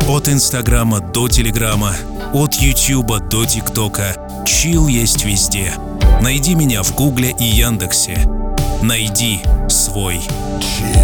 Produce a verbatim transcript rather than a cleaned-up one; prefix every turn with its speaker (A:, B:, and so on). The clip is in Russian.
A: От Инстаграма до Телеграма, от Ютуба до ТикТока. Чил есть везде. Найди меня в Гугле и Яндексе. Найди свой чил.